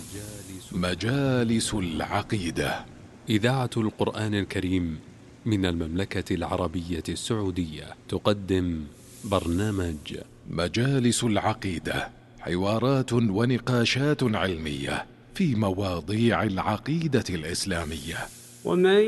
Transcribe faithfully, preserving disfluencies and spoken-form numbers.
مجالس العقيدة. إذاعة القرآن الكريم من المملكة العربية السعودية تقدم برنامج مجالس العقيدة، حوارات ونقاشات علمية في مواضيع العقيدة الإسلامية. ومن